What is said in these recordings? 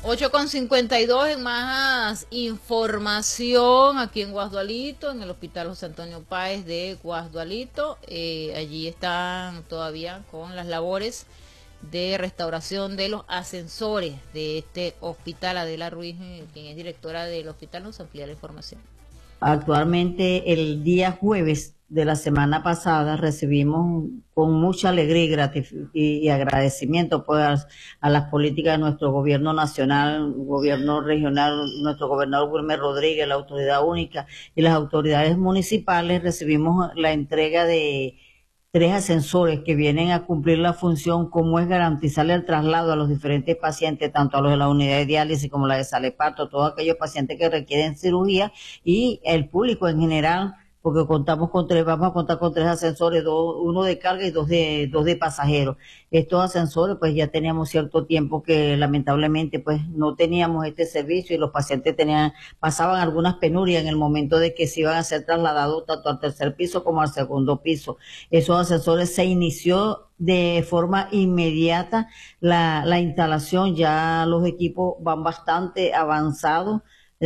8:52 en más información aquí en Guasdualito, en el Hospital José Antonio Páez de Guasdualito. Allí están todavía con las labores de restauración de los ascensores de este hospital. Adela Ruiz, quien es directora del hospital, nos amplía la información. Actualmente, el día jueves de la semana pasada, recibimos con mucha alegría y agradecimiento pues, a las políticas de nuestro gobierno nacional, gobierno regional, nuestro gobernador Wilmer Rodríguez, la autoridad única y las autoridades municipales. Recibimos la entrega de 3 ascensores que vienen a cumplir la función como es garantizarle el traslado a los diferentes pacientes, tanto a los de la unidad de diálisis como la de sala de parto, todos aquellos pacientes que requieren cirugía y el público en general, porque vamos a contar con 3 ascensores, uno de carga y dos de pasajeros. Estos ascensores, pues ya teníamos cierto tiempo que lamentablemente pues no teníamos este servicio y los pacientes pasaban algunas penurias en el momento de que se iban a ser trasladados tanto al tercer piso como al segundo piso. Esos ascensores se inició de forma inmediata la instalación, ya los equipos van bastante avanzados.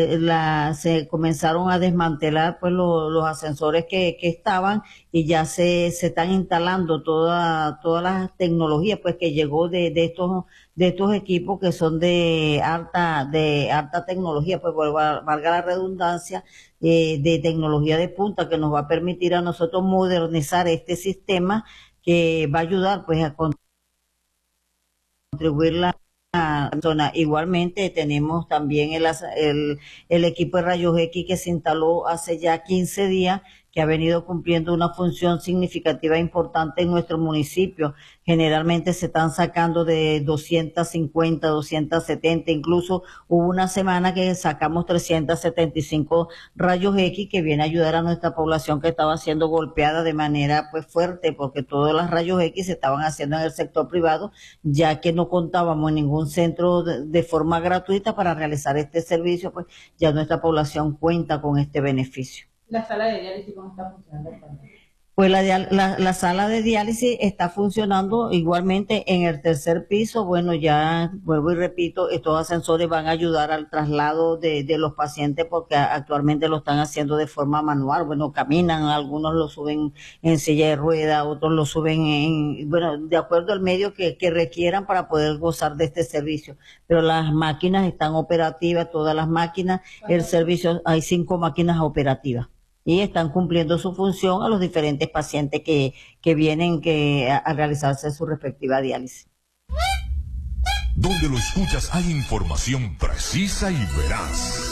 Se comenzaron a desmantelar pues los ascensores que estaban y ya se están instalando todas las tecnologías pues que llegó de estos equipos que son de alta tecnología, pues valga la redundancia, de tecnología de punta, que nos va a permitir a nosotros modernizar este sistema, que va a ayudar pues a contribuir la zona. Igualmente tenemos también el equipo de rayos X que se instaló hace ya 15 días, que ha venido cumpliendo una función significativa e importante en nuestro municipio. Generalmente se están sacando de 250, 270, incluso hubo una semana que sacamos 375 rayos X, que viene a ayudar a nuestra población que estaba siendo golpeada de manera pues fuerte, porque todos los rayos X se estaban haciendo en el sector privado, ya que no contábamos en ningún centro de forma gratuita para realizar este servicio, pues ya nuestra población cuenta con este beneficio. ¿La sala de diálisis cómo está funcionando? Pues la sala de diálisis está funcionando igualmente en el tercer piso. Bueno, ya vuelvo y repito, estos ascensores van a ayudar al traslado de los pacientes, porque actualmente lo están haciendo de forma manual. Bueno, caminan, algunos lo suben en silla de ruedas, otros lo suben de acuerdo al medio que requieran para poder gozar de este servicio. Pero las máquinas están operativas, todas las máquinas, el servicio, hay 5 máquinas operativas y están cumpliendo su función a los diferentes pacientes que vienen a realizarse su respectiva diálisis. Donde lo escuchas hay información precisa y veraz.